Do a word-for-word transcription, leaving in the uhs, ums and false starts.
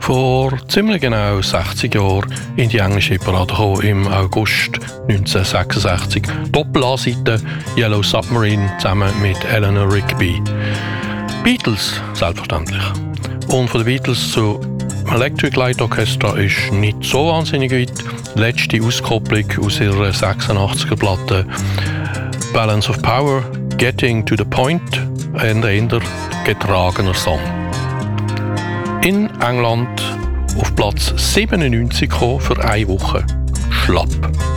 Vor ziemlich genau sechzig Jahren in die englische Hitparade gekommen, im August neunzehnhundertsechsundsechzig. Doppel-A-Seite Yellow Submarine zusammen mit Eleanor Rigby. Beatles, selbstverständlich. Und von den Beatles zu Electric Light Orchestra ist nicht so wahnsinnig weit. Letzte Auskopplung aus ihrer sechsundachtziger Platte Balance of Power, Getting to the Point, ein eher getragener Song. In England auf Platz siebenundneunzig gekommen für eine Woche. Schlapp.